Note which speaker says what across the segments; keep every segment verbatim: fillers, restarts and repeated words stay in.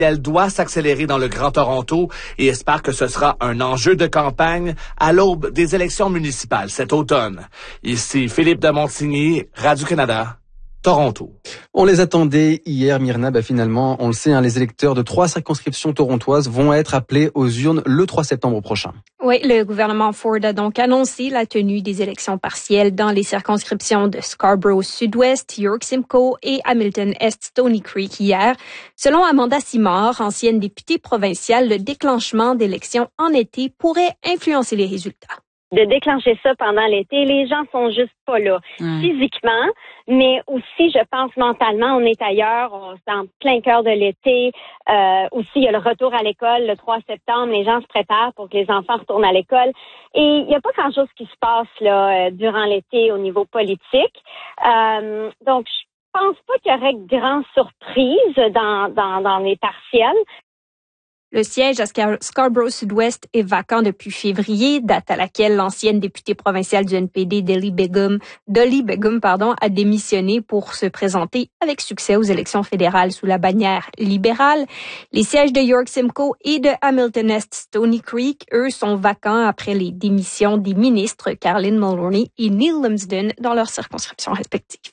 Speaker 1: Elle doit s'accélérer dans le Grand Toronto et espère que ce sera un enjeu de campagne à l'aube des élections municipales cet automne. Ici Philippe de Montigny, Radio-Canada, Toronto.
Speaker 2: On les attendait hier, Myrna. Bah finalement, on le sait, hein, les électeurs de trois circonscriptions torontoises vont être appelés aux urnes le trois septembre prochain.
Speaker 3: Oui, le gouvernement Ford a donc annoncé la tenue des élections partielles dans les circonscriptions de Scarborough Sud-Ouest, York-Simcoe et Hamilton-Est-Stony Creek hier. Selon Amanda Simard, ancienne députée provinciale, le déclenchement d'élections en été pourrait influencer les résultats.
Speaker 4: De déclencher ça pendant l'été, les gens sont juste pas là mmh. physiquement, mais aussi, je pense, mentalement, on est ailleurs, on est en plein cœur de l'été. Euh, aussi, il y a le retour à l'école le trois septembre, les gens se préparent pour que les enfants retournent à l'école. Et il n'y a pas grand-chose qui se passe là euh, durant l'été au niveau politique. Euh, donc, je pense pas qu'il y aurait de grandes surprises dans, dans, dans les partiels.
Speaker 3: Le siège à Scar- Scarborough Sud-Ouest est vacant depuis février, date à laquelle l'ancienne députée provinciale du N P D, Dolly Begum, Dolly Begum, pardon, a démissionné pour se présenter avec succès aux élections fédérales sous la bannière libérale. Les sièges de York-Simcoe et de Hamilton-Est-Stony Creek, eux, sont vacants après les démissions des ministres Caroline Mulroney et Neil Lumsden dans leurs circonscriptions respectives.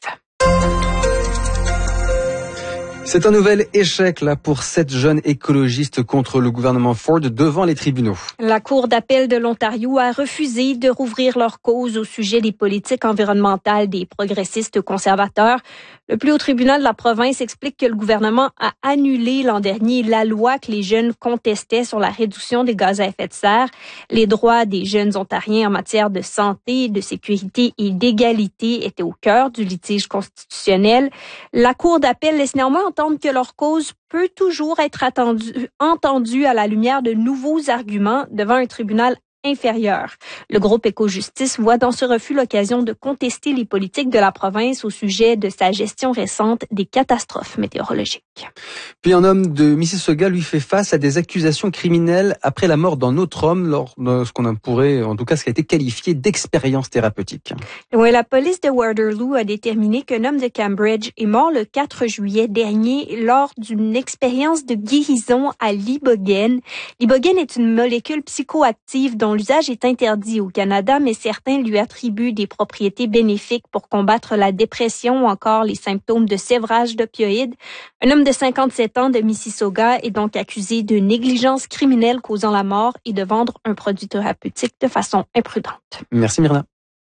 Speaker 2: C'est un nouvel échec là pour sept jeunes écologistes contre le gouvernement Ford devant les tribunaux.
Speaker 3: La Cour d'appel de l'Ontario a refusé de rouvrir leur cause au sujet des politiques environnementales des progressistes conservateurs. Le plus haut tribunal de la province explique que le gouvernement a annulé l'an dernier la loi que les jeunes contestaient sur la réduction des gaz à effet de serre. Les droits des jeunes ontariens en matière de santé, de sécurité et d'égalité étaient au cœur du litige constitutionnel. La Cour d'appel laisse néanmoins entendre que leur cause peut toujours être attendue, entendue à la lumière de nouveaux arguments devant un tribunal inférieur. Le groupe Éco-Justice voit dans ce refus l'occasion de contester les politiques de la province au sujet de sa gestion récente des catastrophes météorologiques.
Speaker 2: Puis un homme de Mississauga lui fait face à des accusations criminelles après la mort d'un autre homme lors de ce qu'on pourrait, en tout cas ce qui a été qualifié d'expérience thérapeutique.
Speaker 3: Oui, la police de Waterloo a déterminé qu'un homme de Cambridge est mort le quatre juillet dernier lors d'une expérience de guérison à l'ibogaine. L'ibogaine est une molécule psychoactive dont l'usage est interdit au Canada, mais certains lui attribuent des propriétés bénéfiques pour combattre la dépression ou encore les symptômes de sévrage d'opioïdes. Un homme de cinquante-sept ans de Mississauga est donc accusé de négligence criminelle causant la mort et de vendre un produit thérapeutique de façon imprudente.
Speaker 2: Merci Myrna.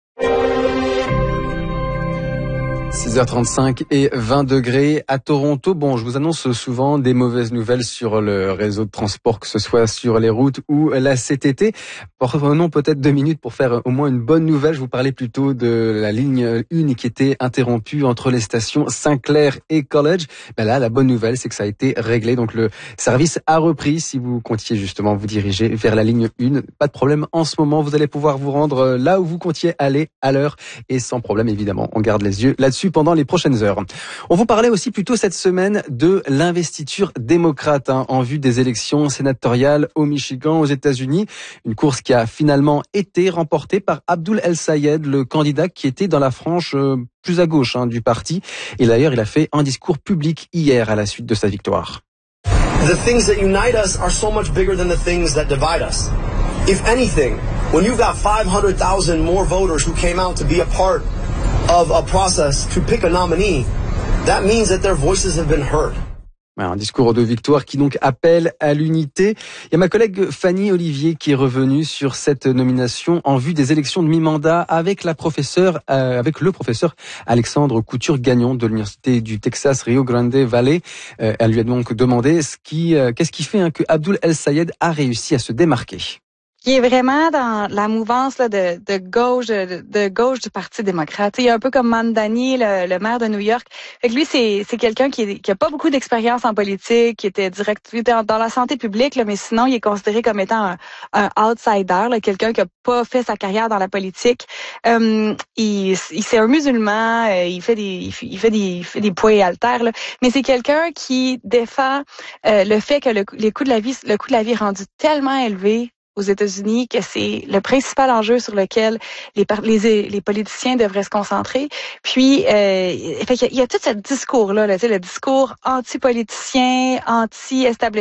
Speaker 2: six heures trente-cinq et vingt degrés à Toronto. Bon, je vous annonce souvent des mauvaises nouvelles sur le réseau de transport, que ce soit sur les routes ou la C T T. Prenons peut-être deux minutes pour faire au moins une bonne nouvelle. Je vous parlais plutôt de la ligne un qui était interrompue entre les stations Saint-Clair et College. Ben là, la bonne nouvelle, c'est que ça a été réglé. Donc le service a repris. Si vous comptiez justement vous diriger vers la ligne un, pas de problème en ce moment. Vous allez pouvoir vous rendre là où vous comptiez aller à l'heure et sans problème évidemment. On garde les yeux là-dessus pendant les prochaines heures. On vous parlait aussi plutôt cette semaine de l'investiture démocrate hein, en vue des élections sénatoriales au Michigan, aux États-Unis. Une course qui a finalement été remportée par Abdul El-Sayed, le candidat qui était dans la frange euh, plus à gauche hein, du parti. Et d'ailleurs, il a fait un discours public hier à la suite de sa victoire.
Speaker 5: The things that unite us are so much bigger than the things that divide us. If anything, when you've got five hundred thousand more voters who came out to be a part of a process to pick a nominee, that means that their voices have been heard.
Speaker 2: Un discours de victoire qui donc appelle à l'unité. Il y a ma collègue Fanny Olivier qui est revenue sur cette nomination en vue des élections de mi-mandat avec la professeure, euh, avec le professeur Alexandre Couture-Gagnon de l'université du Texas Rio Grande Valley. Euh, elle lui a donc demandé ce qui, euh, qu'est-ce qui fait hein, que Abdul El-Sayed a réussi à se démarquer.
Speaker 6: Qui est vraiment dans la mouvance là, de, de gauche de, de gauche du Parti démocrate. Il est un peu comme Mamdani, le, le maire de New York. Fait que lui, c'est, c'est quelqu'un qui, est, qui a pas beaucoup d'expérience en politique, qui était direct qui était dans la santé publique, là, mais sinon, il est considéré comme étant un, un outsider, là, quelqu'un qui a pas fait sa carrière dans la politique. Euh, il, il c'est un musulman, euh, il fait des, il fait des, il fait des poids et haltères, là, mais c'est quelqu'un qui défend euh, le fait que le, les coûts de la vie, le coût de la vie est rendu tellement élevé aux États-Unis, que c'est le principal enjeu sur lequel les, les, les politiciens devraient se concentrer. Puis, euh, fait qu'il y a, il y a tout ce discours-là, là, tu sais, le discours anti-politicien, anti-establishment,